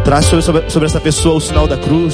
Traz sobre essa pessoa o sinal da cruz.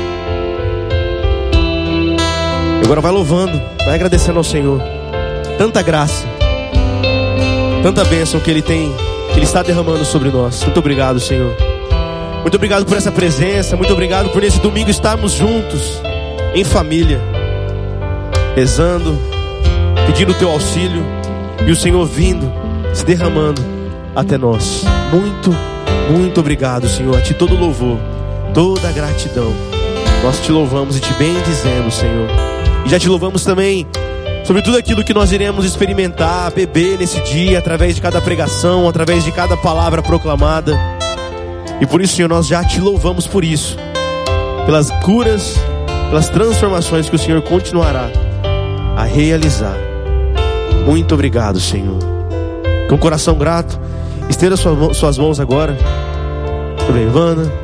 E agora vai louvando, vai agradecendo ao Senhor. Tanta graça, tanta bênção que Ele está derramando sobre nós. Muito obrigado, Senhor. Muito obrigado por essa presença. Muito obrigado por nesse domingo estarmos juntos, em família, rezando, pedindo o Teu auxílio, e o Senhor vindo, se derramando até nós. Muito obrigado, Senhor. A Ti todo louvor, toda a gratidão. Nós Te louvamos e Te bendizemos, Senhor. E já Te louvamos também sobre tudo aquilo que nós iremos experimentar, beber nesse dia, através de cada pregação, através de cada palavra proclamada. E por isso, Senhor, nós já Te louvamos por isso, pelas curas, pelas transformações que o Senhor continuará a realizar. Muito obrigado, Senhor. Com o coração grato, estenda suas mãos agora sobre a Ivana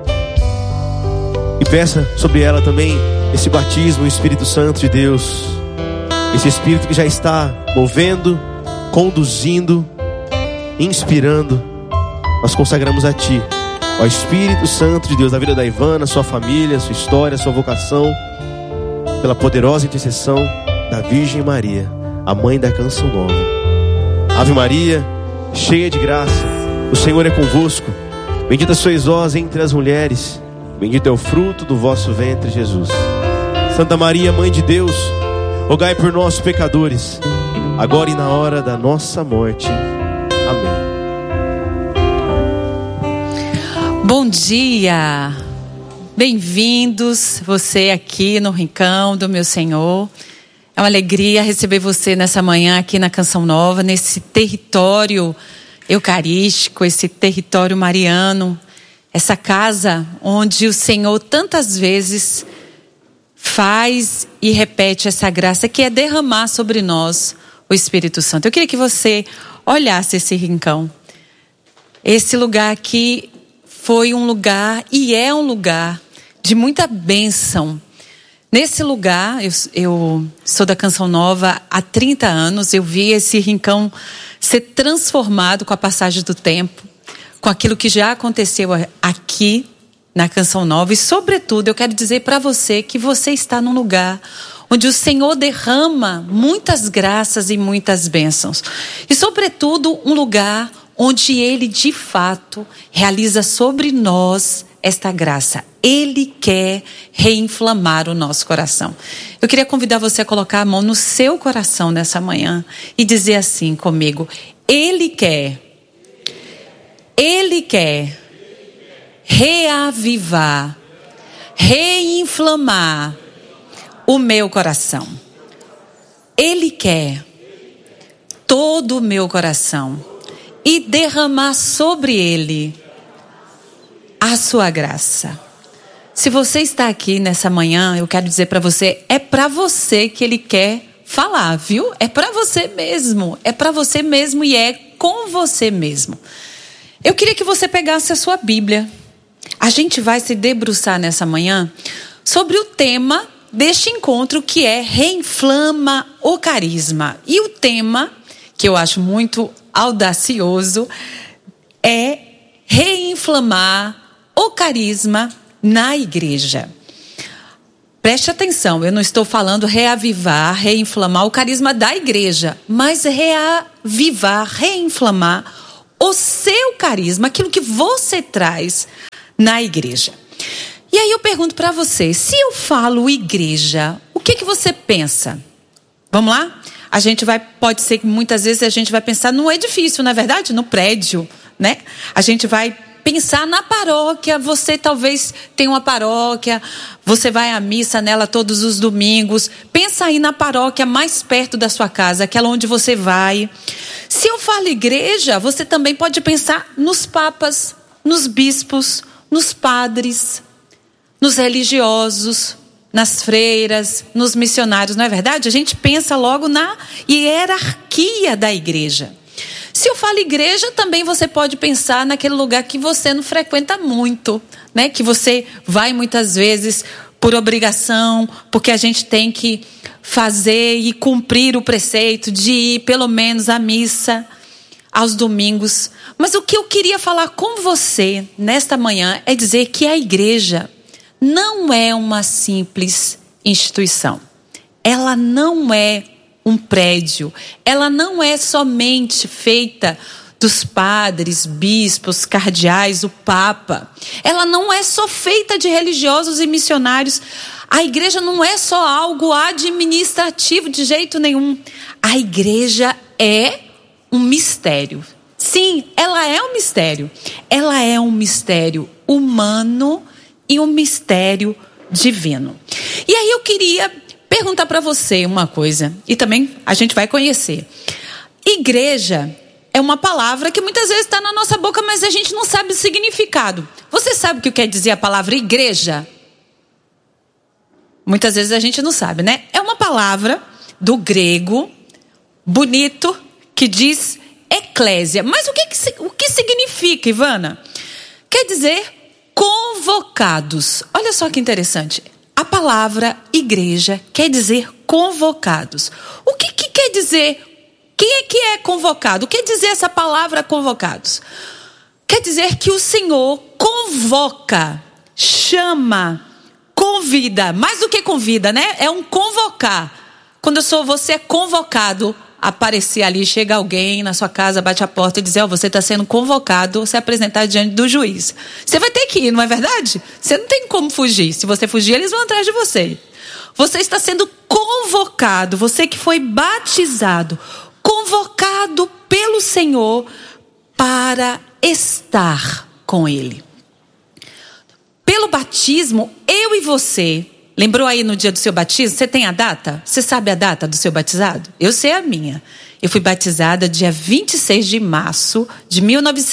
e peça sobre ela também esse batismo, o Espírito Santo de Deus. Esse Espírito que já está movendo, conduzindo, inspirando. Nós consagramos a Ti, ó Espírito Santo de Deus, na vida da Ivana, sua família, sua história, sua vocação, pela poderosa intercessão da Virgem Maria, a mãe da Canção Nova. Ave Maria, cheia de graça, o Senhor é convosco. Bendita sois vós entre as mulheres, bendito é o fruto do vosso ventre, Jesus. Santa Maria, Mãe de Deus, rogai por nós, pecadores, agora e na hora da nossa morte. Amém. Bom dia, bem-vindos, você aqui no Rincão do meu Senhor. É uma alegria receber você nessa manhã aqui na Canção Nova, nesse território eucarístico, esse território mariano, essa casa onde o Senhor tantas vezes faz e repete essa graça que é derramar sobre nós o Espírito Santo. Eu queria que você olhasse esse rincão. Esse lugar aqui foi um lugar e é um lugar de muita bênção. Nesse lugar, eu sou da Canção Nova há 30 anos, eu vi esse rincão ser transformado com a passagem do tempo, com aquilo que já aconteceu aqui na Canção Nova. E, sobretudo, eu quero dizer para você que você está num lugar onde o Senhor derrama muitas graças e muitas bênçãos. E, sobretudo, um lugar onde Ele, de fato, realiza sobre nós esta graça. Ele quer reinflamar o nosso coração. Eu queria convidar você a colocar a mão no seu coração nessa manhã e dizer assim comigo: Ele quer reavivar, reinflamar o meu coração. Ele quer todo o meu coração e derramar sobre ele a sua graça. Se você está aqui nessa manhã, eu quero dizer para você, é para você que Ele quer falar, viu? É para você mesmo, e é com você mesmo. Eu queria que você pegasse a sua Bíblia. A gente vai se debruçar nessa manhã sobre o tema deste encontro, que é Reinflama o Carisma. E o tema, que eu acho muito audacioso, é reinflamar o carisma na igreja. Preste atenção, eu não estou falando reavivar, reinflamar o carisma da igreja, mas reavivar, reinflamar o seu carisma, aquilo que você traz na igreja. E aí eu pergunto para você, se eu falo igreja, o que você pensa? Vamos lá? Pode ser que muitas vezes a gente vai pensar no edifício, não é verdade? No prédio, né? A gente vai pensar na paróquia. Você talvez tenha uma paróquia, você vai à missa nela todos os domingos. Pensa aí na paróquia mais perto da sua casa, aquela onde você vai. Se eu falo igreja, você também pode pensar nos papas, nos bispos, nos padres, nos religiosos, nas freiras, nos missionários, não é verdade? A gente pensa logo na hierarquia da igreja. Se eu falo igreja, também você pode pensar naquele lugar que você não frequenta muito, né? Que você vai muitas vezes por obrigação, porque a gente tem que fazer e cumprir o preceito de ir pelo menos à missa. aos domingos. Mas o que eu queria falar com você nesta manhã é dizer que a igreja não é uma simples instituição. Ela não é um prédio. Ela não é somente feita dos padres, bispos, cardeais, o Papa. Ela não é só feita de religiosos e missionários. A igreja não é só algo administrativo de jeito nenhum. A igreja é um mistério. Sim, ela é um mistério. Ela é um mistério humano e um mistério divino. E aí eu queria perguntar para você uma coisa, e também a gente vai conhecer. Igreja é uma palavra que muitas vezes está na nossa boca, mas a gente não sabe o significado. Você sabe o que quer dizer a palavra igreja? Muitas vezes a gente não sabe, né? É uma palavra do grego, bonito, que diz eclésia. Mas o que significa, Ivana? Quer dizer convocados. Olha só que interessante. A palavra igreja quer dizer convocados. O que quer dizer? Quem é que é convocado? O que quer dizer essa palavra convocados? Quer dizer que o Senhor convoca, chama, convida. Mais do que convida, né? É um convocar. Quando você é convocado, aparecer ali, chega alguém na sua casa, bate a porta e diz: você está sendo convocado a se apresentar diante do juiz. Você vai ter que ir, não é verdade? Você não tem como fugir. Se você fugir, eles vão atrás de você. Você está sendo convocado, você que foi batizado, convocado pelo Senhor para estar com Ele. Pelo batismo, eu e você, lembrou aí no dia do seu batismo? Você tem a data? Você sabe a data do seu batizado? Eu sei a minha. Eu fui batizada dia 26 de março de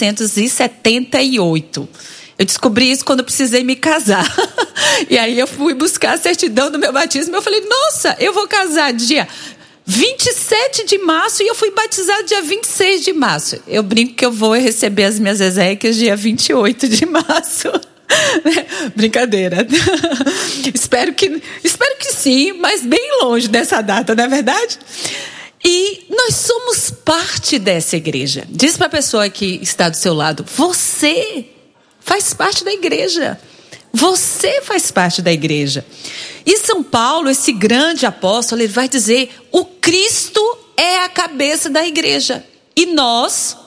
1978. Eu descobri isso quando eu precisei me casar. E aí eu fui buscar a certidão do meu batismo. Eu falei, nossa, eu vou casar dia 27 de março e eu fui batizada dia 26 de março. Eu brinco que eu vou receber as minhas exéquias dia 28 de março. Brincadeira. Espero que sim, mas bem longe dessa data, não é verdade? E nós somos parte dessa igreja. Diz para a pessoa que está do seu lado: você faz parte da igreja. Você faz parte da igreja. E São Paulo, esse grande apóstolo, ele vai dizer: o Cristo é a cabeça da igreja. E nós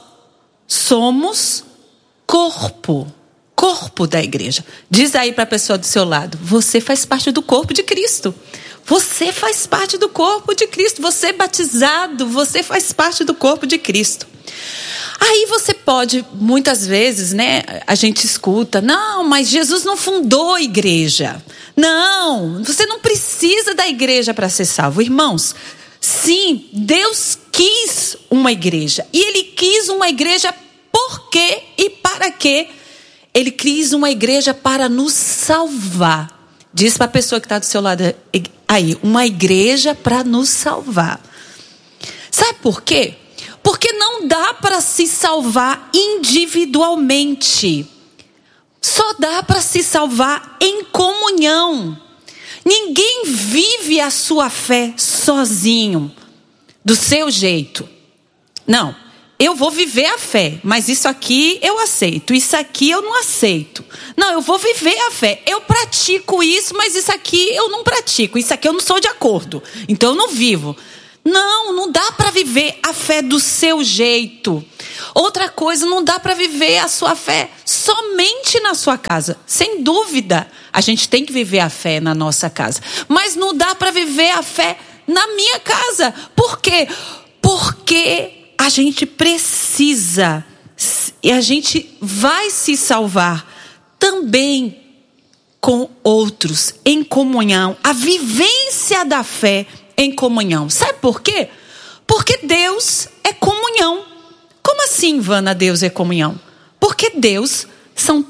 somos corpo da igreja. Diz aí para a pessoa do seu lado: você faz parte do corpo de Cristo. Você faz parte do corpo de Cristo. Você é batizado, você faz parte do corpo de Cristo. Aí você pode, muitas vezes, né, a gente escuta: não, mas Jesus não fundou a igreja. Não, você não precisa da igreja para ser salvo. Irmãos, sim, Deus quis uma igreja. E Ele quis uma igreja por quê e para quê? Ele quis uma igreja para nos salvar. Diz para a pessoa que está do seu lado aí: uma igreja para nos salvar. Sabe por quê? Porque não dá para se salvar individualmente. Só dá para se salvar em comunhão. Ninguém vive a sua fé sozinho, do seu jeito. Não, eu vou viver a fé, mas isso aqui eu aceito, isso aqui eu não aceito. Não, eu vou viver a fé, eu pratico isso, mas isso aqui eu não pratico, isso aqui eu não sou de acordo, então eu não vivo. Não dá para viver a fé do seu jeito. Outra coisa, não dá para viver a sua fé somente na sua casa. Sem dúvida, a gente tem que viver a fé na nossa casa. Mas não dá para viver a fé na minha casa. Por quê? Porque a gente precisa, e a gente vai se salvar também com outros, em comunhão. A vivência da fé em comunhão. Sabe por quê? Porque Deus é comunhão. Como assim, Ivana, Deus é comunhão? Porque Deus são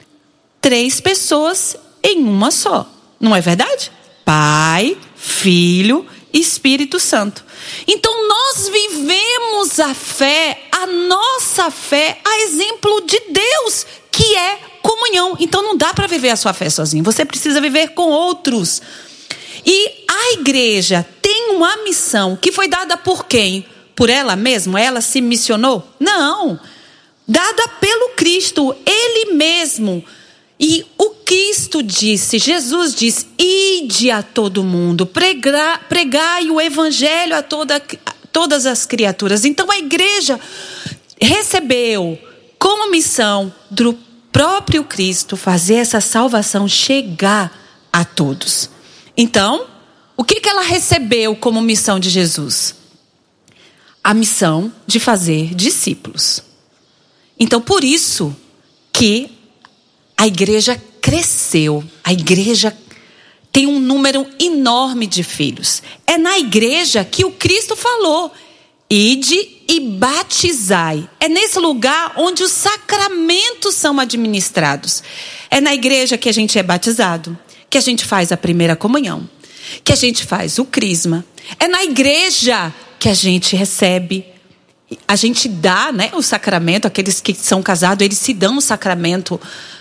3 pessoas em uma só. Não é verdade? Pai, Filho e Espírito Santo. Então nós vivemos a fé, a nossa fé, a exemplo de Deus, que é comunhão. Então não dá para viver a sua fé sozinho. Você precisa viver com outros. E a igreja tem uma missão que foi dada por quem? por ela mesma? Ela se missionou? Não. Dada pelo Cristo, Ele mesmo. E o Cristo disse, Jesus disse, ide a todo mundo, pregai o evangelho a todas as criaturas. Então a igreja recebeu como missão do próprio Cristo fazer essa salvação chegar a todos. Então, o que ela recebeu como missão de Jesus? A missão de fazer discípulos. Então, por isso que a igreja cresceu. A igreja tem um número enorme de filhos. É na igreja que o Cristo falou: ide e batizai. É nesse lugar onde os sacramentos são administrados. É na igreja que a gente é batizado, que a gente faz a primeira comunhão, que a gente faz o crisma. É na igreja que a gente recebe, a gente dá, né, o sacramento. Aqueles que são casados, eles se dão o sacramento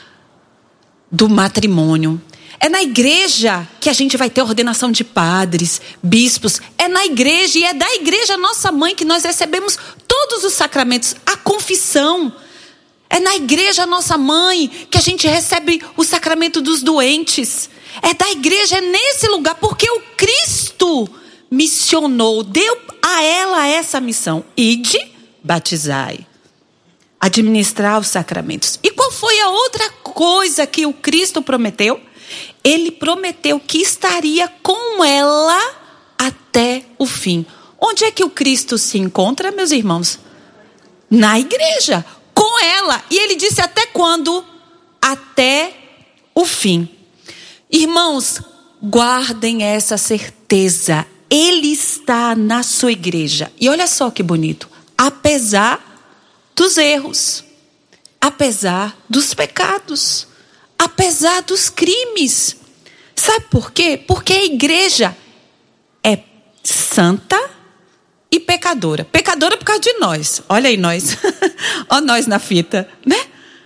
do matrimônio. É na igreja que a gente vai ter ordenação de padres, bispos. É na igreja, e é da igreja nossa mãe que nós recebemos todos os sacramentos. A confissão. É na igreja nossa mãe que a gente recebe o sacramento dos doentes. É da igreja, é nesse lugar, porque o Cristo missionou, deu a ela essa missão: ide, batizai, administrar os sacramentos. E qual foi a outra coisa que o Cristo prometeu? Ele prometeu que estaria com ela até o fim. Onde é que o Cristo se encontra, meus irmãos? Na igreja, com ela. E ele disse até quando? Até o fim. Irmãos, guardem essa certeza. Ele está na sua igreja. E olha só que bonito. Apesar dos erros, apesar dos pecados, apesar dos crimes. Sabe por quê? Porque a igreja é santa e pecadora. Pecadora por causa de nós. Olha aí nós. Olha nós na fita, né?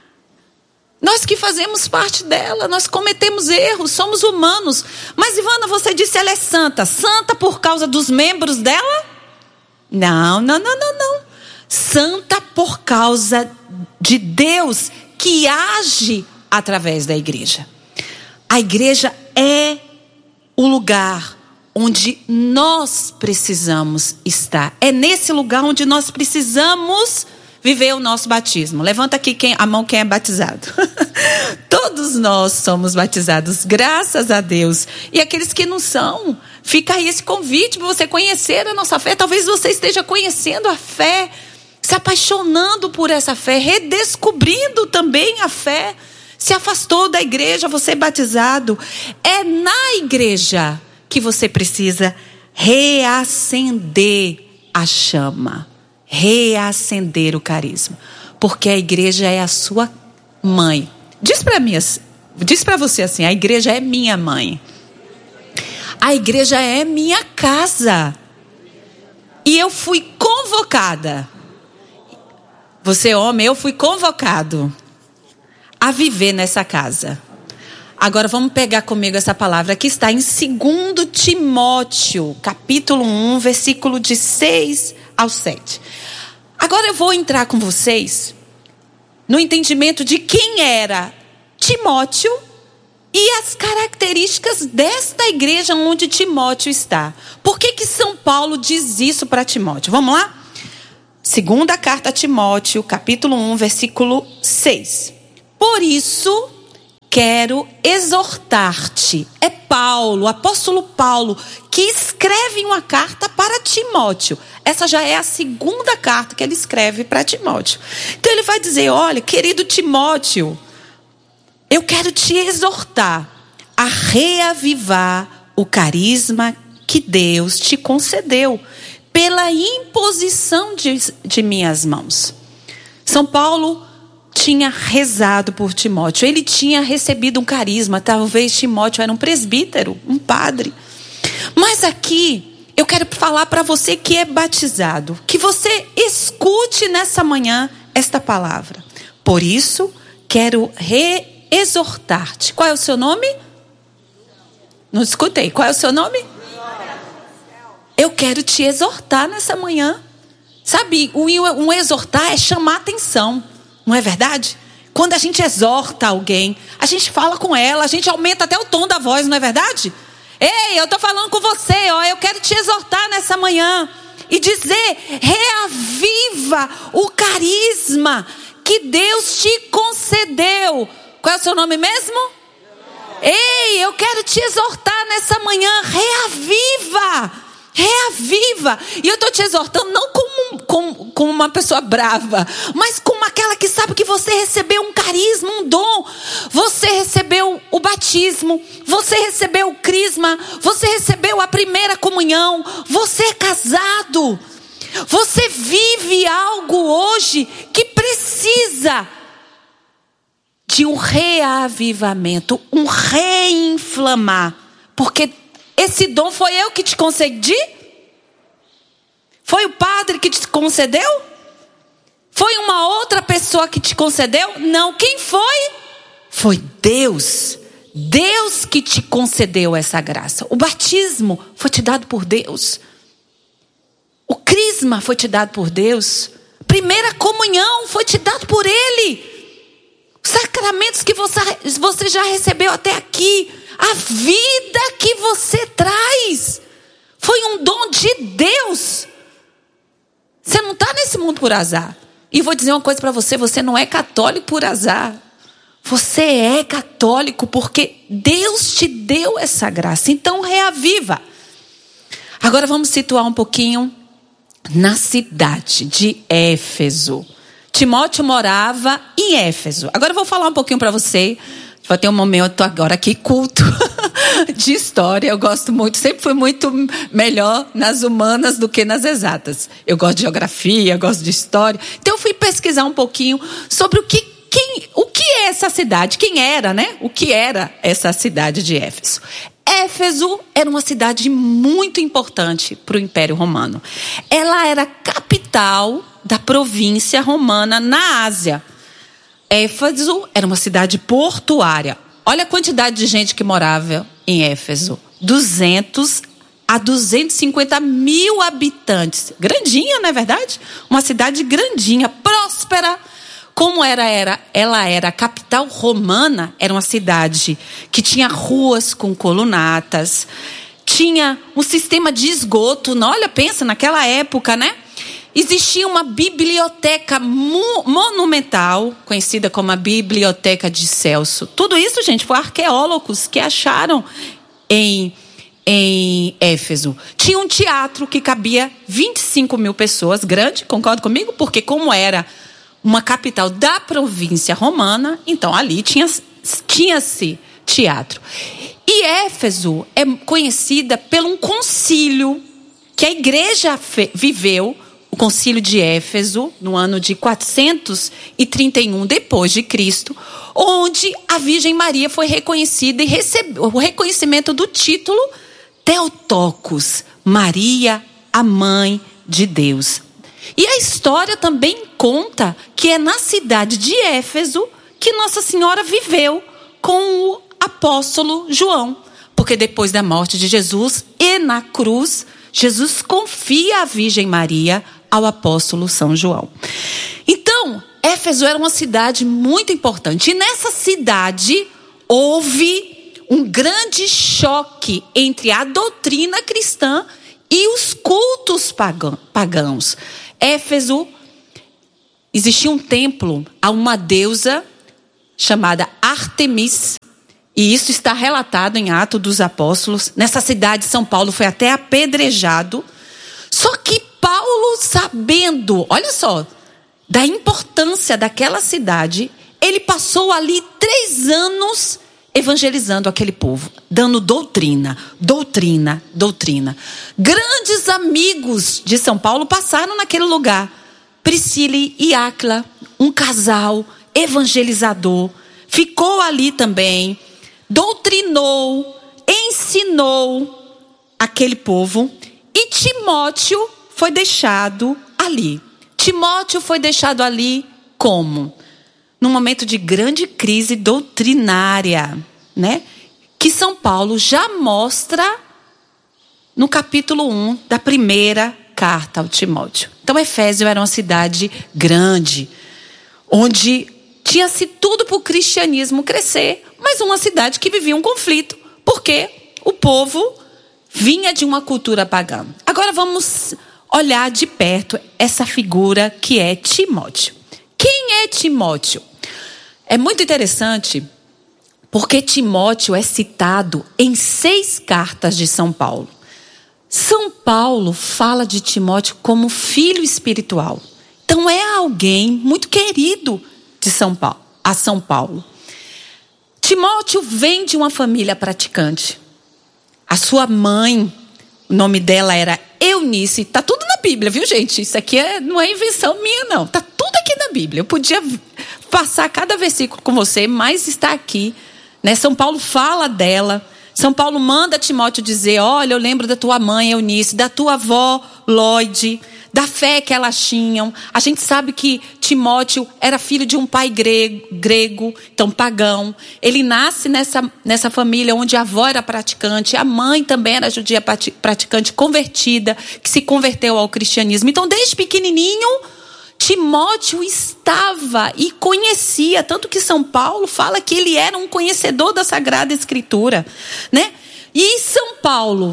Nós que fazemos parte dela, nós cometemos erros, somos humanos. Mas Ivana, você disse ela é santa. Santa por causa dos membros dela? Não. Santa por causa de Deus que age através da igreja. A igreja é o lugar onde nós precisamos estar. É nesse lugar onde nós precisamos viver o nosso batismo. Levanta aqui a mão quem é batizado. Todos nós somos batizados, graças a Deus. E aqueles que não são, fica aí esse convite para você conhecer a nossa fé. Talvez você esteja conhecendo a fé, se apaixonando por essa fé, redescobrindo também a fé. Se afastou da igreja, você é batizado. É na igreja que você precisa reacender a chama, reacender o carisma, porque a igreja é a sua mãe. Diz para você assim: a igreja é minha mãe. A igreja é minha casa. E eu fui convocada. Você, homem, eu fui convocado a viver nessa casa. Agora vamos pegar comigo essa palavra que está em 2 Timóteo, capítulo 1, versículo de 6 ao 7. Agora eu vou entrar com vocês no entendimento de quem era Timóteo e as características desta igreja onde Timóteo está. Por que São Paulo diz isso para Timóteo? Vamos lá? Segunda carta a Timóteo, capítulo 1, versículo 6. Por isso, quero exortar-te. É Paulo, o apóstolo Paulo, que escreve uma carta para Timóteo. Essa já é a segunda carta que ele escreve para Timóteo. Então ele vai dizer: olha, querido Timóteo, eu quero te exortar a reavivar o carisma que Deus te concedeu pela imposição de minhas mãos. São Paulo tinha rezado por Timóteo. Ele tinha recebido um carisma. Talvez Timóteo era um presbítero, um padre. Mas aqui eu quero falar para você que é batizado, que você escute nessa manhã esta palavra. Por isso, quero exortar-te. Qual é o seu nome? Não escutei. Qual é o seu nome? Eu quero te exortar nessa manhã Sabe, um exortar é chamar atenção, não é verdade? Quando a gente exorta alguém, a gente fala com ela, a gente aumenta até o tom da voz, não é verdade? Ei, eu estou falando com você, ó, eu quero te exortar nessa manhã e dizer: reaviva o carisma que Deus te concedeu. Qual é o seu nome mesmo? Ei, eu quero te exortar nessa manhã: reaviva. Reaviva. E eu estou te exortando não como uma pessoa brava, mas como aquela que sabe que você recebeu um carisma, um dom. Você recebeu o batismo, você recebeu o crisma, você recebeu a primeira comunhão, você é casado. Você vive algo hoje que precisa de um reavivamento, um reinflamar. Porque esse dom foi eu que te concedi? Foi o padre que te concedeu? Foi uma outra pessoa que te concedeu? Não, quem foi? Foi Deus. Deus que te concedeu essa graça. O batismo foi te dado por Deus. O crisma foi te dado por Deus. A primeira comunhão foi te dado por Ele. Os sacramentos que você já recebeu até aqui. A vida que você traz foi um dom de Deus. Você não está nesse mundo por azar. E vou dizer uma coisa para você: você não é católico por azar. Você é católico porque Deus te deu essa graça. Então reaviva. Agora vamos situar um pouquinho na cidade de Éfeso. Timóteo morava em Éfeso. Agora eu vou falar um pouquinho para você. Vai ter um momento agora aqui culto de história. Eu gosto muito, sempre fui muito melhor nas humanas do que nas exatas. Eu gosto de geografia, gosto de história. Então eu fui pesquisar um pouquinho sobre o que é essa cidade, quem era, né? O que era essa cidade de Éfeso. Éfeso era uma cidade muito importante para o Império Romano. Ela era capital da província romana na Ásia. Éfeso era uma cidade portuária. Olha a quantidade de gente que morava em Éfeso. 200 a 250 mil habitantes. Grandinha, não é verdade? Uma cidade grandinha, próspera. Como ela era a capital romana, era uma cidade que tinha ruas com colunatas, tinha um sistema de esgoto. Olha, pensa naquela época, né? Existia uma biblioteca monumental, conhecida como a Biblioteca de Celso. Tudo isso, gente, foi arqueólogos que acharam em Éfeso. Tinha um teatro que cabia 25 mil pessoas, grande, concorda comigo? Porque como era uma capital da província romana, então ali tinha-se teatro. E Éfeso é conhecida por um concílio que a igreja viveu, o concílio de Éfeso, no ano de 431 depois de Cristo, onde a Virgem Maria foi reconhecida e recebeu o reconhecimento do título Theotokos, Maria, a mãe de Deus. E a história também conta que é na cidade de Éfeso que Nossa Senhora viveu com o apóstolo João. Porque depois da morte de Jesus e na cruz, Jesus confia a Virgem Maria ao apóstolo São João. Então, Éfeso era uma cidade muito importante. E nessa cidade houve um grande choque entre a doutrina cristã e os cultos pagãos. Éfeso, existia um templo a uma deusa chamada Ártemis. E isso está relatado em Atos dos Apóstolos. Nessa cidade, São Paulo foi até apedrejado. Só que Paulo, sabendo, olha só, da importância daquela cidade, ele passou ali 3 anos evangelizando aquele povo, dando doutrina. Grandes amigos de São Paulo passaram naquele lugar. Priscila e Áquila, um casal evangelizador, ficou ali também, doutrinou, ensinou aquele povo. E Timóteo foi deixado ali. Timóteo foi deixado ali como? Num momento de grande crise doutrinária, né? Que São Paulo já mostra no capítulo 1 da primeira carta ao Timóteo. Então, Éfeso era uma cidade grande, onde tinha-se tudo para o cristianismo crescer, mas uma cidade que vivia um conflito, porque o povo vinha de uma cultura pagã. Agora vamos olhar de perto essa figura que é Timóteo. Quem é Timóteo? É muito interessante, porque Timóteo é citado em 6 cartas de São Paulo. São Paulo fala de Timóteo como filho espiritual. Então é alguém muito querido de São Paulo. Timóteo vem de uma família praticante. A sua mãe, o nome dela era Eunice. Está tudo na Bíblia, viu, gente? Isso aqui não é invenção minha, não. Está tudo aqui na Bíblia. Eu podia passar cada versículo com você, mas está aqui, né? São Paulo fala dela. São Paulo manda Timóteo dizer: olha, eu lembro da tua mãe Eunice, da tua avó Lóide, da fé que elas tinham. A gente sabe que Timóteo era filho de um pai grego, então pagão. Ele nasce nessa família onde a avó era praticante, a mãe também era judia praticante, convertida, que se converteu ao cristianismo. Então, desde pequenininho, Timóteo estava e conhecia, tanto que São Paulo fala que ele era um conhecedor da Sagrada Escritura, né? E São Paulo,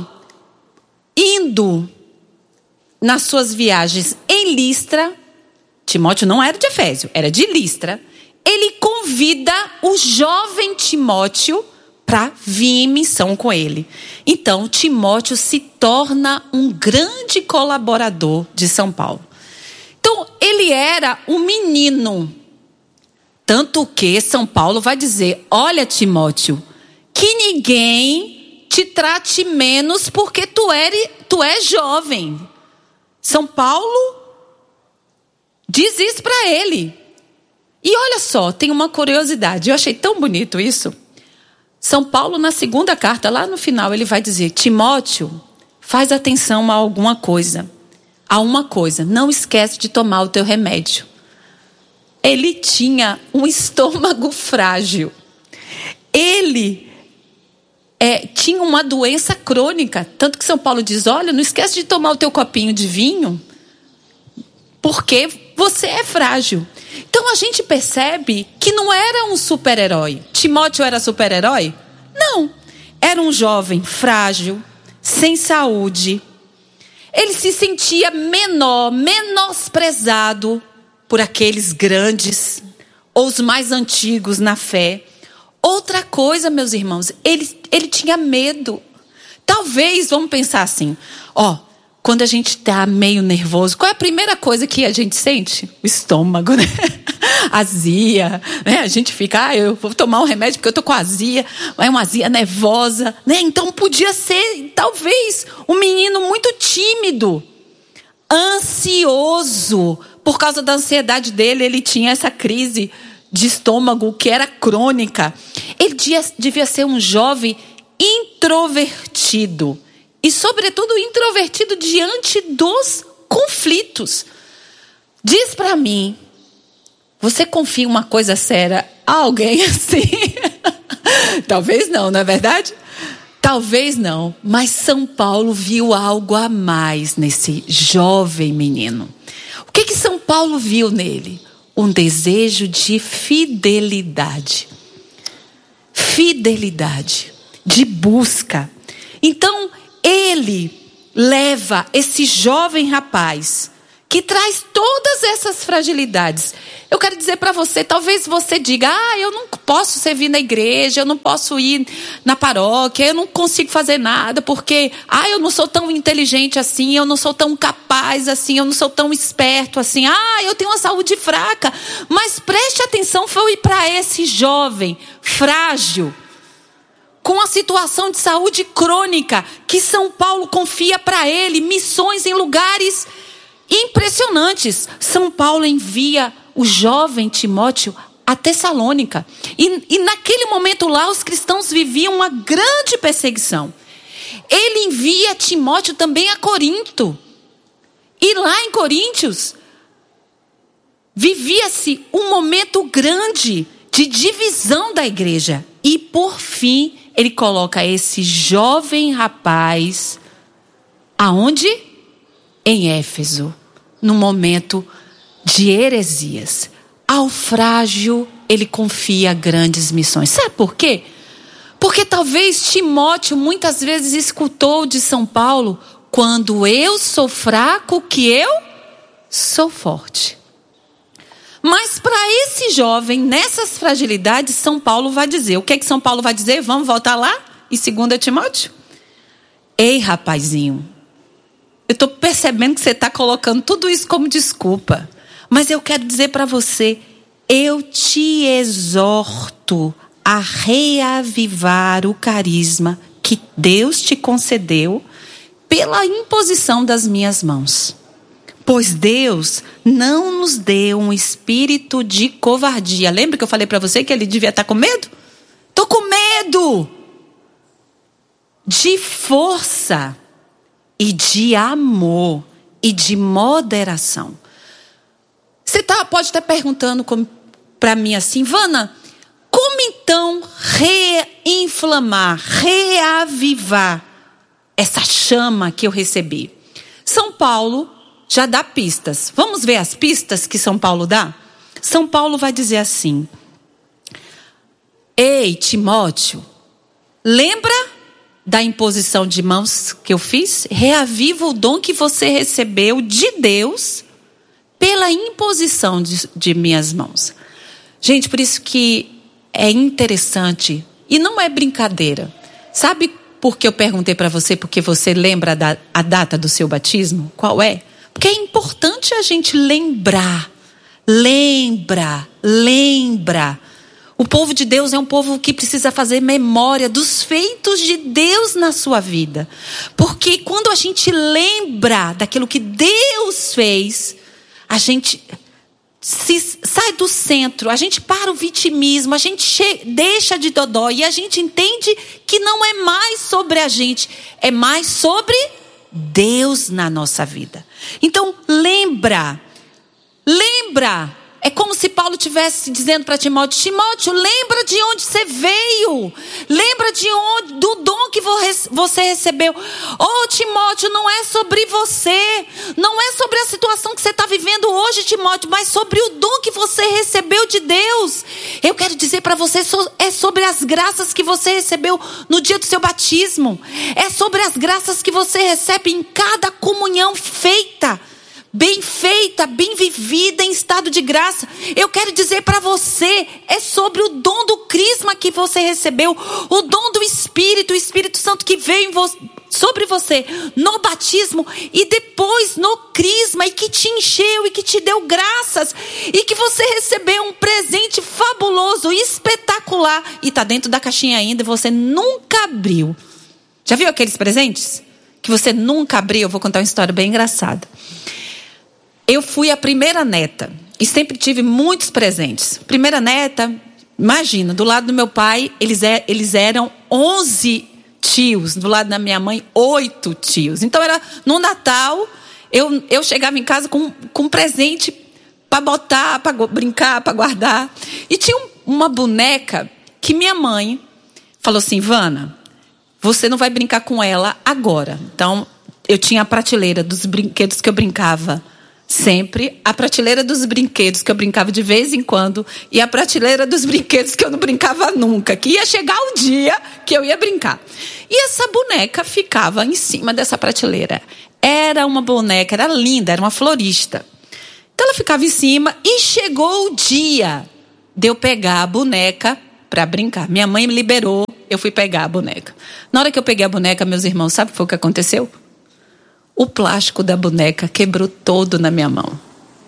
indo nas suas viagens em Listra, Timóteo não era de Éfeso, era de Listra, ele convida o jovem Timóteo para vir em missão com ele. Então, Timóteo se torna um grande colaborador de São Paulo. Então, ele era um menino. Tanto que São Paulo vai dizer: olha, Timóteo, que ninguém te trate menos porque tu és jovem. São Paulo diz isso para ele. E olha só, tem uma curiosidade. Eu achei tão bonito isso. São Paulo, na segunda carta, lá no final, ele vai dizer: Timóteo, faz atenção a uma coisa, não esquece de tomar o teu remédio. Ele tinha um estômago frágil. Ele tinha uma doença crônica. Tanto que São Paulo diz: olha, não esquece de tomar o teu copinho de vinho, porque você é frágil. Então a gente percebe que não era um super-herói. Timóteo era super-herói? Não. Era um jovem frágil, sem saúde. Ele se sentia menosprezado por aqueles grandes ou os mais antigos na fé. Outra coisa, meus irmãos, ele tinha medo. Talvez, vamos pensar assim, quando a gente está meio nervoso, qual é a primeira coisa que a gente sente? O estômago, né? Azia, né? A gente fica, eu vou tomar um remédio porque eu estou com azia, é uma azia nervosa, né? Então podia ser, talvez, um menino muito tímido, ansioso. Por causa da ansiedade dele, ele tinha essa crise de estômago que era crônica. Ele devia ser um jovem introvertido. E, sobretudo, introvertido diante dos conflitos. Diz para mim, você confia uma coisa séria a alguém assim? Talvez não, não é verdade? Talvez não. Mas São Paulo viu algo a mais nesse jovem menino. O que São Paulo viu nele? Um desejo de fidelidade. Fidelidade. De busca. Então, ele leva esse jovem rapaz que traz todas essas fragilidades. Eu quero dizer para você, talvez você diga: eu não posso servir na igreja, eu não posso ir na paróquia, eu não consigo fazer nada porque eu não sou tão inteligente assim, eu não sou tão capaz assim, eu não sou tão esperto assim, eu tenho uma saúde fraca. Mas preste atenção, foi para esse jovem frágil, com a situação de saúde crônica, que São Paulo confia para ele missões em lugares impressionantes. São Paulo envia o jovem Timóteo a Tessalônica. E naquele momento lá, os cristãos viviam uma grande perseguição. Ele envia Timóteo também a Corinto. E lá em Coríntios, vivia-se um momento grande de divisão da igreja. E por fim, ele coloca esse jovem rapaz aonde? em Éfeso, num momento de heresias. Ao frágil, ele confia grandes missões. Sabe por quê? Porque talvez Timóteo muitas vezes escutou de São Paulo: quando eu sou fraco, que eu sou forte. Mas para esse jovem, nessas fragilidades, São Paulo vai dizer. O que é que São Paulo vai dizer? Vamos voltar lá? Em 2 Timóteo? Ei, rapazinho, eu estou percebendo que você está colocando tudo isso como desculpa. Mas eu quero dizer para você, eu te exorto a reavivar o carisma que Deus te concedeu pela imposição das minhas mãos. Pois Deus não nos deu um espírito de covardia. Lembra que eu falei para você que ele devia estar com medo? Estou com medo. De força e de amor e de moderação. Você pode estar perguntando para mim assim: Vana, como então reinflamar, reavivar essa chama que eu recebi? São Paulo já dá pistas. Vamos ver as pistas que São Paulo dá? São Paulo vai dizer assim: ei, Timóteo, lembra da imposição de mãos que eu fiz? Reaviva o dom que você recebeu de Deus pela imposição de minhas mãos. Gente, por isso que é interessante e não é brincadeira. Sabe por que eu perguntei para você porque você lembra a data do seu batismo? Qual é? Porque é importante a gente lembrar. Lembra. O povo de Deus é um povo que precisa fazer memória dos feitos de Deus na sua vida. Porque quando a gente lembra daquilo que Deus fez, a gente sai do centro, a gente para o vitimismo, a gente deixa de dodó e a gente entende que não é mais sobre a gente, é mais sobre Deus na nossa vida. Então, lembra. É como se Paulo estivesse dizendo para Timóteo: Timóteo, lembra de onde você veio. Lembra do dom que você recebeu. Oh, Timóteo, não é sobre você. Não é sobre a situação que você está vivendo hoje, Timóteo, mas sobre o dom que você recebeu de Deus. Eu quero dizer para você, é sobre as graças que você recebeu no dia do seu batismo. É sobre as graças que você recebe em cada comunhão feita. Bem feita, bem vivida, em estado de graça. Eu quero dizer para você, é sobre o dom do crisma que você recebeu, o dom do Espírito, o Espírito Santo que veio sobre você no batismo e depois no crisma, e que te encheu e que te deu graças, e que você recebeu um presente fabuloso, espetacular, e está dentro da caixinha ainda e você nunca abriu. Já viu aqueles presentes que você nunca abriu? Eu vou contar uma história bem engraçada. Eu fui a primeira neta e sempre tive muitos presentes. Primeira neta, imagina, do lado do meu pai, eles eram 11 tios. Do lado da minha mãe, 8 tios. Então, no Natal, eu chegava em casa com um presente para botar, para brincar, para guardar. E tinha uma boneca que minha mãe falou assim: Vana, você não vai brincar com ela agora. Então, eu tinha a prateleira dos brinquedos que eu brincava sempre, a prateleira dos brinquedos que eu brincava de vez em quando e a prateleira dos brinquedos que eu não brincava nunca, que ia chegar o dia que eu ia brincar. E essa boneca ficava em cima dessa prateleira. Era uma boneca, era linda, era uma florista. Então ela ficava em cima e chegou o dia de eu pegar a boneca para brincar. Minha mãe me liberou, eu fui pegar a boneca. Na hora que eu peguei a boneca, meus irmãos, sabe o que foi que aconteceu? O plástico da boneca quebrou todo na minha mão.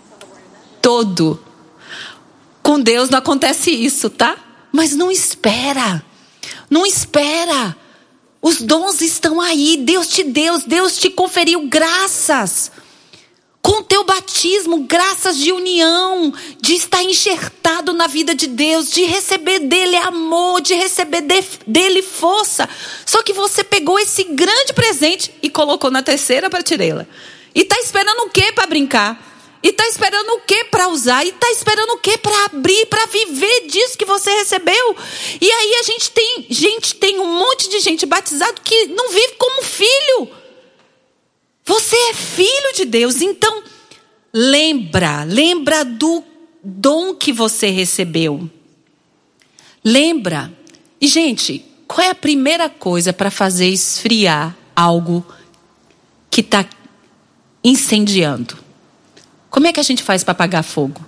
Todo. Com Deus não acontece isso, tá? Mas não espera. Não espera. Os dons estão aí. Deus te conferiu graças. Com o teu batismo, graças de união, de estar enxertado na vida de Deus, de receber dele amor, de receber dele força. Só que você pegou esse grande presente e colocou na terceira prateleira. E está esperando o quê para brincar? E está esperando o quê para usar? E está esperando o quê para abrir, para viver disso que você recebeu? E aí a gente tem um monte de gente batizado que não vive como filho. Você é filho de Deus. Então, lembra do dom que você recebeu. Lembra. E, gente, qual é a primeira coisa para fazer esfriar algo que está incendiando? Como é que a gente faz para apagar fogo?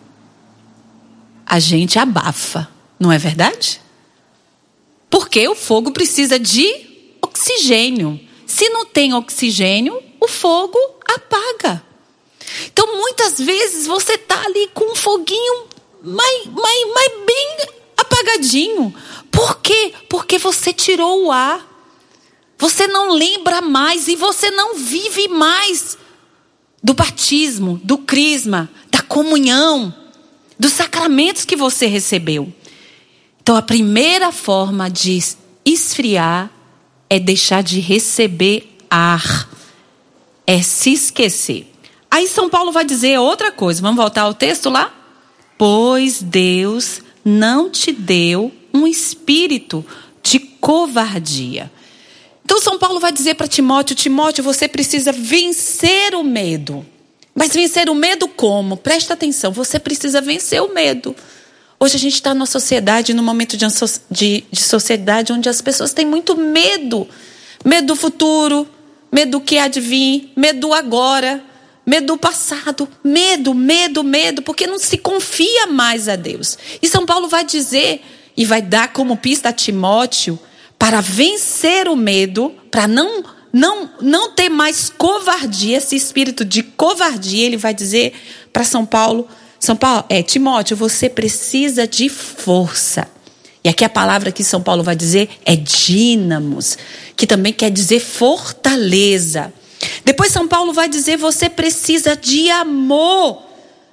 A gente abafa, não é verdade? Porque o fogo precisa de oxigênio. Se não tem oxigênio, o fogo apaga. Então, muitas vezes, você está ali com um foguinho mais bem apagadinho. Por quê? Porque você tirou o ar. Você não lembra mais e você não vive mais do batismo, do crisma, da comunhão, dos sacramentos que você recebeu. Então, a primeira forma de esfriar é deixar de receber ar. É se esquecer. Aí São Paulo vai dizer outra coisa. Vamos voltar ao texto lá? Pois Deus não te deu um espírito de covardia. Então São Paulo vai dizer para Timóteo: Timóteo, você precisa vencer o medo. Mas vencer o medo como? Presta atenção, você precisa vencer o medo. Hoje a gente está numa sociedade, num momento de sociedade onde as pessoas têm muito medo. Medo do futuro, medo do que há de vir, medo do agora, medo do passado. Medo, porque não se confia mais a Deus. E São Paulo vai dizer, e vai dar como pista a Timóteo, para vencer o medo, para não ter mais covardia, esse espírito de covardia, ele vai dizer para São Paulo, Timóteo, você precisa de força. E aqui a palavra que São Paulo vai dizer é dínamos, que também quer dizer fortaleza. Depois São Paulo vai dizer, você precisa de amor,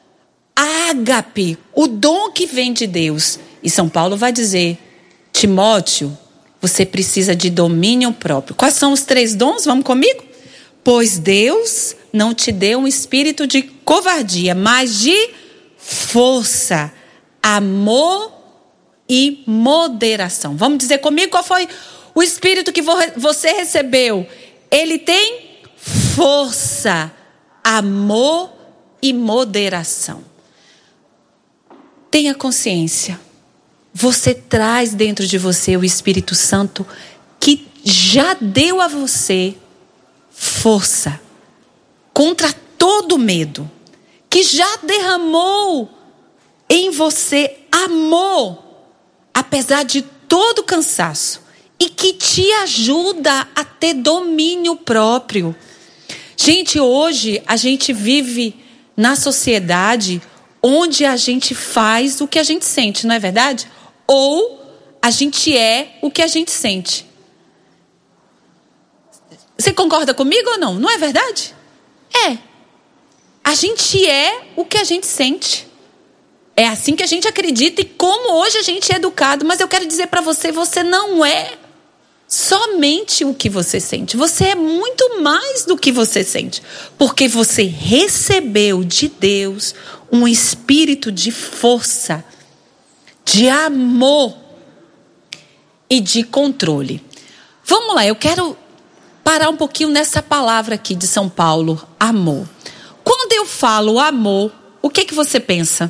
ágape, o dom que vem de Deus. E São Paulo vai dizer, Timóteo, você precisa de domínio próprio. Quais são os 3 dons? Vamos comigo? Pois Deus não te deu um espírito de covardia, mas de força, amor e moderação. Vamos dizer comigo qual foi o espírito que você recebeu? Ele tem força, amor e moderação. Tenha consciência. Você traz dentro de você o Espírito Santo que já deu a você força contra todo medo, que já derramou em você amor, apesar de todo cansaço, e que te ajuda a ter domínio próprio. Gente, hoje a gente vive na sociedade onde a gente faz o que a gente sente, não é verdade? Ou a gente é o que a gente sente. Você concorda comigo ou não? Não é verdade? É. A gente é o que a gente sente. É assim que a gente acredita e como hoje a gente é educado. Mas eu quero dizer para você, você não é somente o que você sente. Você é muito mais do que você sente. Porque você recebeu de Deus um espírito de força, de amor e de controle. Vamos lá, eu quero parar um pouquinho nessa palavra aqui de São Paulo, amor. Quando eu falo amor, o que você pensa?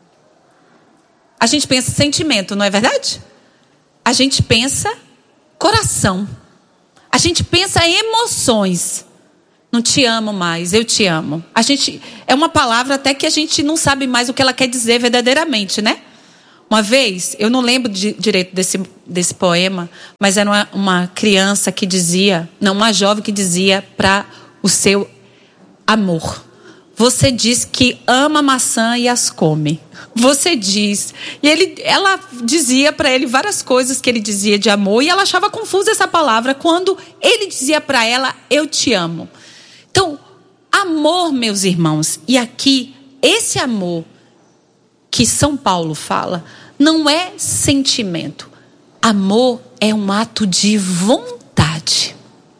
A gente pensa sentimento, não é verdade? A gente pensa coração. A gente pensa emoções. Não te amo mais, eu te amo. É uma palavra até que a gente não sabe mais o que ela quer dizer verdadeiramente, né? Uma vez, eu não lembro direito desse poema, mas era uma criança que dizia, uma jovem que dizia para o seu amor: você diz que ama maçã e as come. Você diz. E ela dizia para ele várias coisas que ele dizia de amor, e ela achava confusa essa palavra quando ele dizia para ela, eu te amo. Então, amor, meus irmãos, e aqui, esse amor que São Paulo fala, não é sentimento. Amor é um ato de vontade.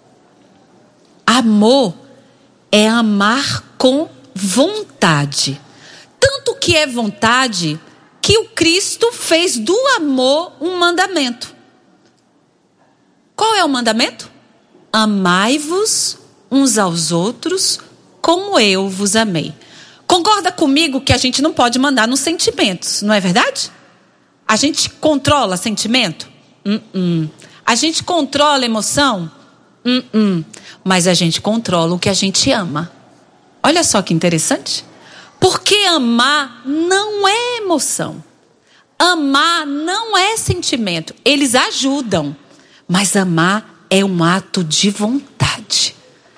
Amor é amar com vontade. Tanto que é vontade que o Cristo fez do amor um mandamento. Qual é o mandamento? Amai-vos uns aos outros como eu vos amei. Concorda comigo que a gente não pode mandar nos sentimentos, não é verdade? A gente controla sentimento? A gente controla emoção? Mas a gente controla o que a gente ama. Olha só que interessante. Porque amar não é emoção. Amar não é sentimento. Eles ajudam. Mas amar é um ato de vontade.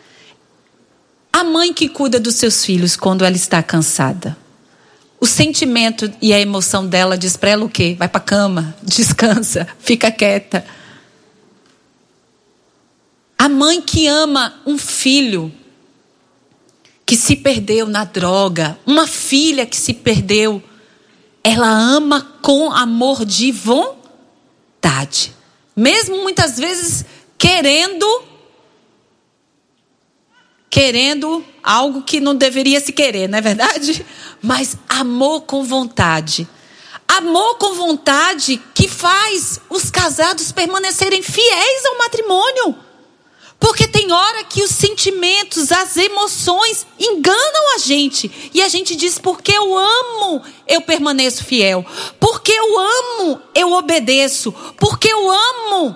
A mãe que cuida dos seus filhos quando ela está cansada. O sentimento e a emoção dela diz para ela o quê? Vai para a cama, descansa, fica quieta. A mãe que ama um filho que se perdeu na droga, uma filha que se perdeu, ela ama com amor de vontade. Mesmo muitas vezes querendo algo que não deveria se querer, não é verdade? Mas amor com vontade. Amor com vontade que faz os casados permanecerem fiéis ao matrimônio. Porque tem hora que os sentimentos, as emoções enganam a gente. E a gente diz, porque eu amo, eu permaneço fiel. Porque eu amo, eu obedeço. Porque eu amo,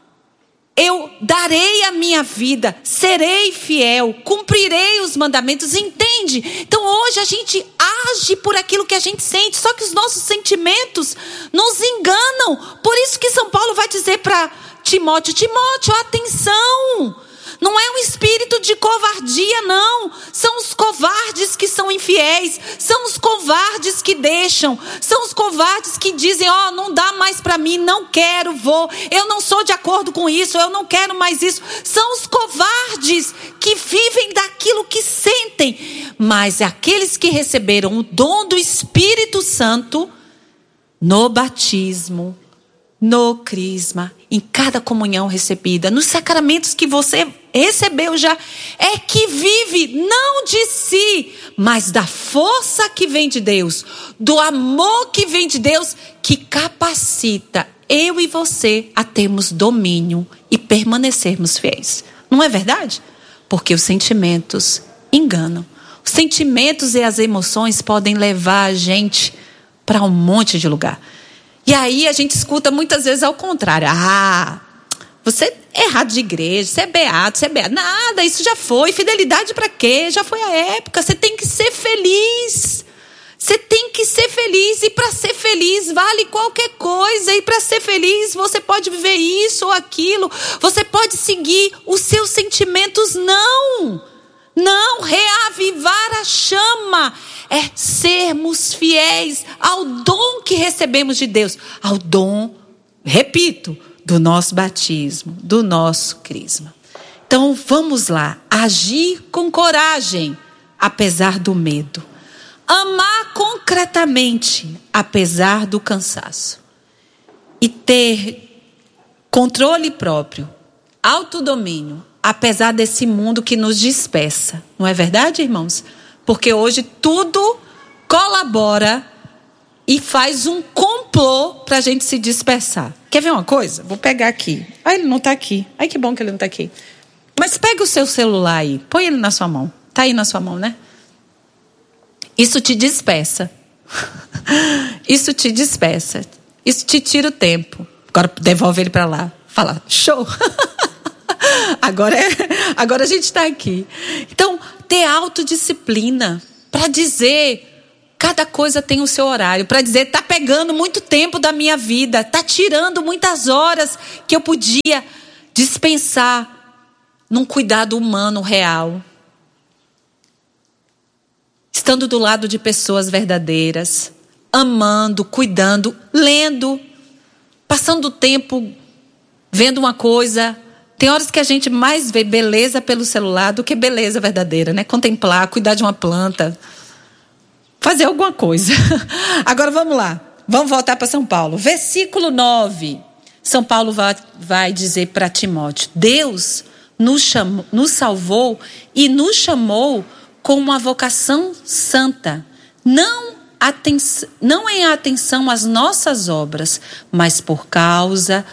eu darei a minha vida, serei fiel, cumprirei os mandamentos, entende? Então hoje a gente age por aquilo que a gente sente, só que os nossos sentimentos nos enganam. Por isso que São Paulo vai dizer para Timóteo, atenção! Não é um espírito de covardia, não. São os covardes que são infiéis. São os covardes que deixam. São os covardes que dizem, não dá mais para mim, não quero, vou. Eu não sou de acordo com isso, eu não quero mais isso. São os covardes que vivem daquilo que sentem. Mas aqueles que receberam o dom do Espírito Santo, no batismo, no crisma, em cada comunhão recebida, nos sacramentos que você recebeu já, é que vive não de si, mas da força que vem de Deus, do amor que vem de Deus, que capacita eu e você a termos domínio e permanecermos fiéis. Não é verdade? Porque os sentimentos enganam. Os sentimentos e as emoções podem levar a gente para um monte de lugar. E aí a gente escuta muitas vezes ao contrário. Você é errado de igreja, você é beato, Nada, isso já foi. Fidelidade para quê? Já foi a época. Você tem que ser feliz. Você tem que ser feliz. E para ser feliz vale qualquer coisa. E para ser feliz você pode viver isso ou aquilo. Você pode seguir os seus sentimentos. Não, reavivar a chama é sermos fiéis ao dom que recebemos de Deus, ao dom, repito, do nosso batismo, do nosso crisma. Então vamos lá, agir com coragem, apesar do medo, amar concretamente, apesar do cansaço, e ter controle próprio, autodomínio, apesar desse mundo que nos dispersa. Não é verdade, irmãos? Porque hoje tudo colabora e faz um complô para a gente se dispersar. Quer ver uma coisa? Vou pegar aqui. Ele não está aqui. Ai, que bom que ele não está aqui. Mas pega o seu celular aí. Põe ele na sua mão. Está aí na sua mão, né? Isso te dispersa. Isso te dispersa. Isso te tira o tempo. Agora devolve ele para lá. Fala, show! Agora a gente está aqui. Então, ter autodisciplina para dizer, cada coisa tem o seu horário, para dizer, está pegando muito tempo da minha vida, está tirando muitas horas que eu podia dispensar num cuidado humano real. Estando do lado de pessoas verdadeiras, amando, cuidando, lendo, passando tempo vendo uma coisa. Tem horas que a gente mais vê beleza pelo celular do que beleza verdadeira, né? Contemplar, cuidar de uma planta, fazer alguma coisa. Agora vamos lá, vamos voltar para São Paulo. Versículo 9, São Paulo vai dizer para Timóteo, Deus nos salvou e nos chamou com uma vocação santa, não em atenção às nossas obras, mas por causa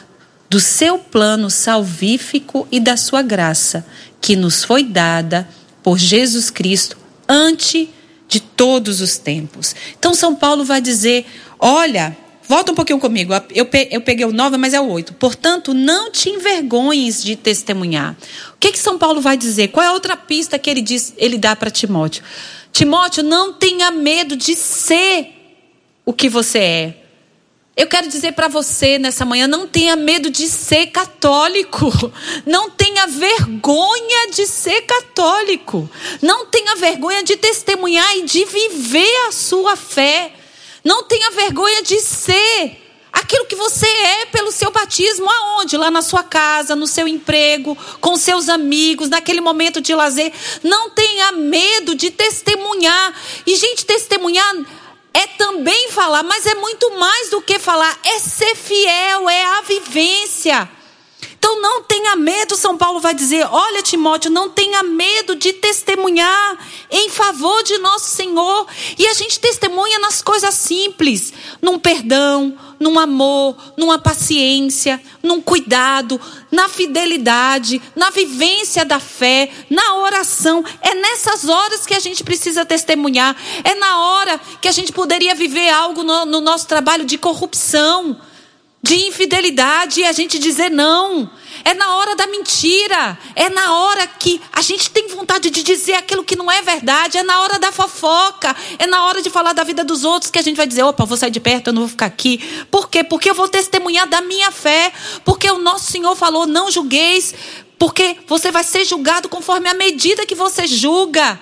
do seu plano salvífico e da sua graça, que nos foi dada por Jesus Cristo antes de todos os tempos. Então São Paulo vai dizer, olha, volta um pouquinho comigo, eu peguei o 9, mas é o 8. Portanto, não te envergonhes de testemunhar. O que São Paulo vai dizer? Qual é a outra pista que ele dá para Timóteo? Timóteo, não tenha medo de ser o que você é. Eu quero dizer para você nessa manhã, não tenha medo de ser católico. Não tenha vergonha de ser católico. Não tenha vergonha de testemunhar e de viver a sua fé. Não tenha vergonha de ser aquilo que você é pelo seu batismo. Aonde? Lá na sua casa, no seu emprego, com seus amigos, naquele momento de lazer. Não tenha medo de testemunhar. E, gente, testemunhar é também falar, mas é muito mais do que falar. É ser fiel, é a vivência. Então não tenha medo, São Paulo vai dizer, olha Timóteo, não tenha medo de testemunhar em favor de nosso Senhor. E a gente testemunha nas coisas simples, num perdão, num amor, numa paciência, num cuidado, na fidelidade, na vivência da fé, na oração. É nessas horas que a gente precisa testemunhar. É na hora que a gente poderia viver algo no nosso trabalho de corrupção, de infidelidade, e a gente dizer não. É na hora da mentira. É na hora que a gente tem vontade de dizer aquilo que não é verdade. É na hora da fofoca. É na hora de falar da vida dos outros que a gente vai dizer, opa, vou sair de perto, eu não vou ficar aqui. Por quê? Porque eu vou testemunhar da minha fé. Porque o nosso Senhor falou, não julgueis. Porque você vai ser julgado conforme a medida que você julga.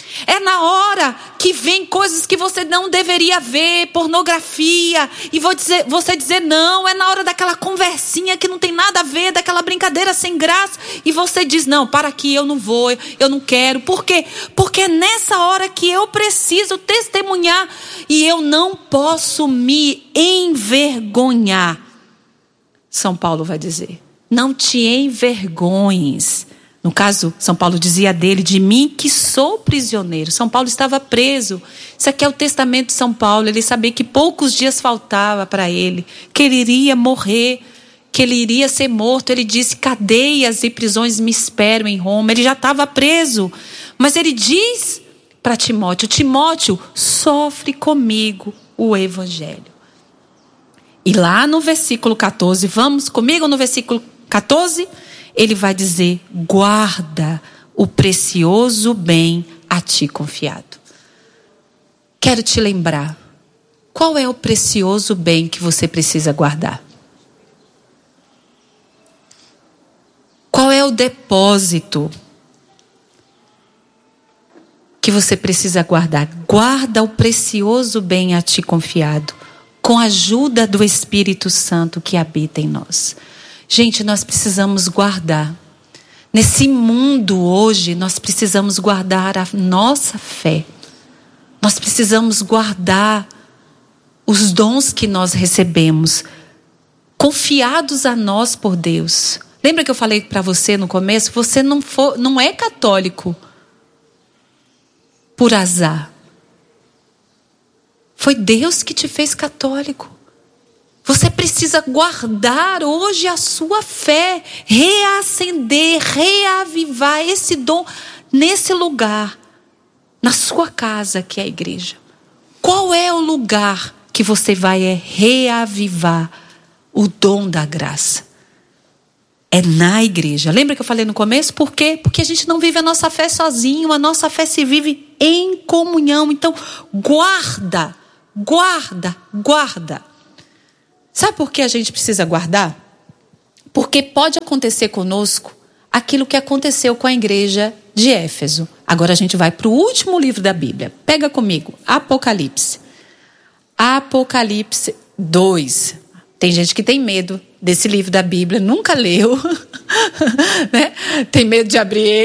É na hora que vem coisas que você não deveria ver, pornografia, e você dizer não. É na hora daquela conversinha que não tem nada a ver, daquela brincadeira sem graça, e você diz, não, para aqui, eu não vou, eu não quero. Por quê? Porque é nessa hora que eu preciso testemunhar, e eu não posso me envergonhar. São Paulo vai dizer, não te envergonhes. No caso, São Paulo dizia dele, de mim que sou prisioneiro. São Paulo estava preso. Isso aqui é o testamento de São Paulo. Ele sabia que poucos dias faltava para ele, que ele iria morrer, que ele iria ser morto. Ele disse, cadeias e prisões me esperam em Roma. Ele já estava preso. Mas ele diz para Timóteo, Timóteo, sofre comigo o evangelho. E lá no versículo 14, vamos comigo no versículo 14? Ele vai dizer, guarda o precioso bem a ti confiado. Quero te lembrar, qual é o precioso bem que você precisa guardar? Qual é o depósito que você precisa guardar? Guarda o precioso bem a ti confiado, com a ajuda do Espírito Santo que habita em nós. Gente, nós precisamos guardar. Nesse mundo hoje, nós precisamos guardar a nossa fé. Nós precisamos guardar os dons que nós recebemos, confiados a nós por Deus. Lembra que eu falei para você no começo? Você não é católico por azar. Foi Deus que te fez católico. Você precisa guardar hoje a sua fé, reacender, reavivar esse dom nesse lugar, na sua casa que é a igreja. Qual é o lugar que você vai reavivar o dom da graça? É na igreja. Lembra que eu falei no começo? Por quê? Porque a gente não vive a nossa fé sozinho, a nossa fé se vive em comunhão. Então, guarda. Sabe por que a gente precisa guardar? Porque pode acontecer conosco aquilo que aconteceu com a igreja de Éfeso. Agora a gente vai para o último livro da Bíblia. Pega comigo, Apocalipse. Apocalipse 2. Tem gente que tem medo desse livro da Bíblia, nunca leu, né? Tem medo de abrir